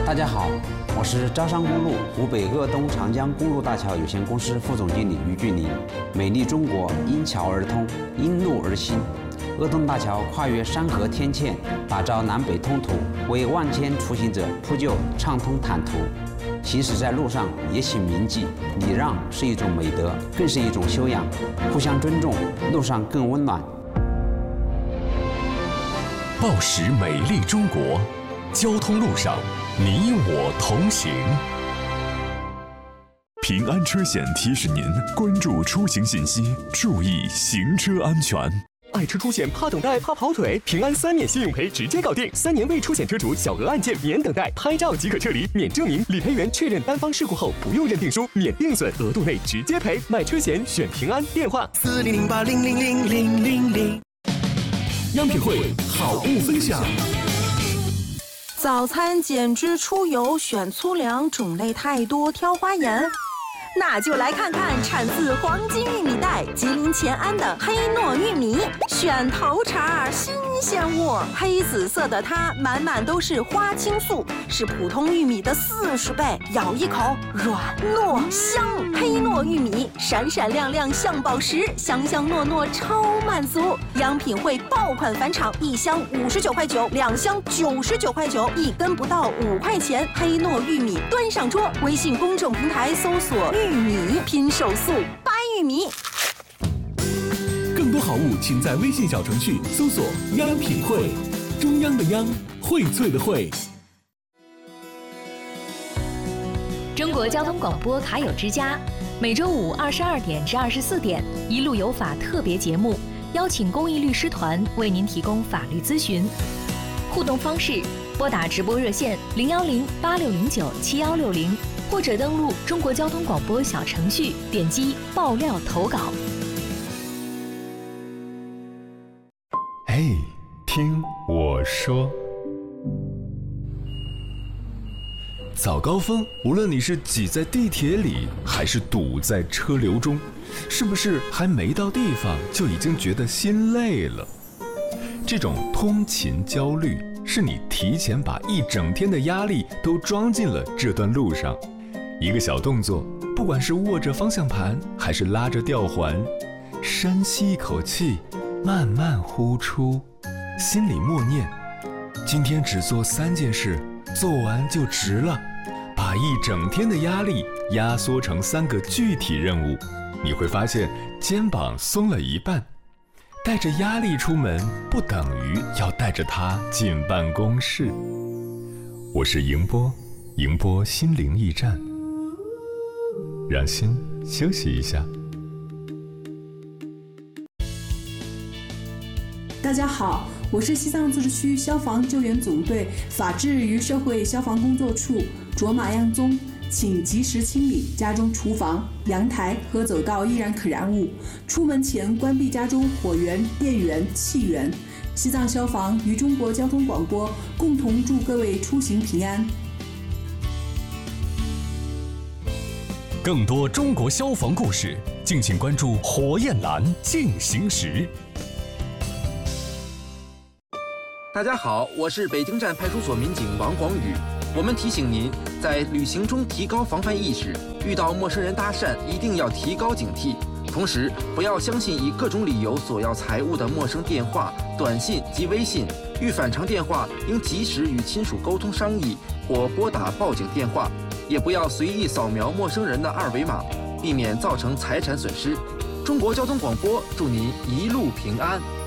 大家好，我是招商公路湖北鄂东长江公路大桥有限公司副总经理于俊林。美丽中国因桥而通，因路而兴。鄂东大桥跨越山河天堑，打造南北通途，为万千出行者铺就畅通坦途。行驶在路上也请铭记，礼让是一种美德，更是一种修养。互相尊重，路上更温暖。 报时美丽中国，交通路上你我同行。 平安车险提示您关注出行信息，注意行车安全。 爱车出险怕等待怕跑腿，平安3年信用赔直接搞定，3年未出险车主小额案件免等待，拍照即可撤离，免证明，理赔员确认单方事故后不用认定书，免定损，额度内直接赔。买车险选平安，电话 4008000000。 央品汇好物分享。 早餐减脂出油选粗粮，种类太多挑花眼。那就来看看产自黄金玉米带吉林乾安的黑糯玉米，选头茬新鲜物，黑紫色的它满满都是花青素，是普通玉米的40倍，咬一口软糯香。黑糯玉米闪闪亮亮像宝石，香香糯糯超满足。央品汇爆款返场，1箱59.9块，2箱99.9块，一根不到5块钱。黑糯玉米端上桌，微信公众平台搜索玉米拼手速掰玉米。 更多好物请在微信小程序搜索央品汇，中央的央，荟萃的荟。 中国交通广播卡友之家，每周五22点至24点，一路有法特别节目，邀请公益律师团为您提供法律咨询。互动方式：拨打直播热线010-8609-7160，或者登录中国交通广播小程序，点击爆料投稿。 嘿，听我说。早高峰，无论你是挤在地铁里，还是堵在车流中，是不是还没到地方就已经觉得心累了？这种通勤焦虑，是你提前把一整天的压力都装进了这段路上。一个小动作，不管是握着方向盘，还是拉着吊环，深吸一口气，慢慢呼出，心里默念：今天只做3件事，做完就值了。把一整天的压力压缩成3个具体任务，你会发现肩膀松了一半。带着压力出门，不等于要带着它进办公室。我是迎波，迎波心灵驿站，让心休息一下。 大家好，我是西藏自治区消防救援总队法制与社会消防工作处卓玛样宗，请及时清理家中厨房、阳台和走道易燃可燃物，出门前关闭家中火源、电源、气源。西藏消防与中国交通广播共同祝各位出行平安。 更多中国消防故事，敬请关注火焰蓝进行时。 大家好，我是北京站派出所民警王广宇。我们提醒您，在旅行中提高防范意识，遇到陌生人搭讪一定要提高警惕。同时，不要相信以各种理由索要财物的陌生电话、短信及微信。遇反常电话，应及时与亲属沟通商议，或拨打报警电话。也不要随意扫描陌生人的2维码，避免造成财产损失。中国交通广播祝您一路平安。